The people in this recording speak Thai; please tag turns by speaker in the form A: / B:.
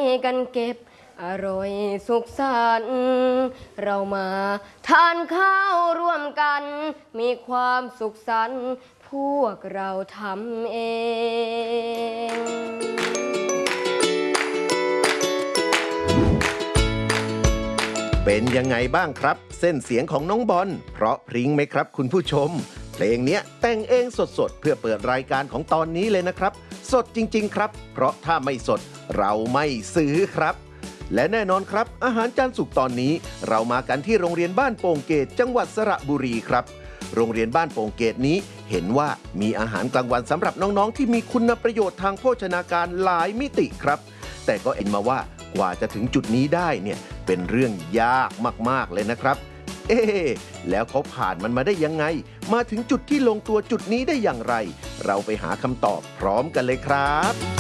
A: กันเก็บอร่อยสุขสันต์เรามาทานข้าวร่วมกันมีความสุขสันต์พวกเราทำเอง
B: เป็นยังไงบ้างครับเส้นเสียงของน้องบอลเพราะพริ้งไหมครับคุณผู้ชมเพลงเนี้ยแต่งเองสดๆเพื่อเปิดรายการของตอนนี้เลยนะครับสดจริงๆครับเพราะถ้าไม่สดเราไม่ซื้อครับและแน่นอนครับอาหารจานสุกตอนนี้เรามากันที่โรงเรียนบ้านโป่งเกตจังหวัดสระบุรีครับโรงเรียนบ้านโป่งเกตนี้เห็นว่ามีอาหารกลางวันสำหรับน้องๆที่มีคุณประโยชน์ทางโภชนาการหลายมิติครับแต่ก็เห็นมาว่ากว่าจะถึงจุดนี้ได้เนี่ยเป็นเรื่องยากมากๆเลยนะครับแล้วเขาผ่านมันมาได้ยังไงมาถึงจุดที่ลงตัวจุดนี้ได้อย่างไรเราไปหาคำตอบพร้อมกันเลยครับ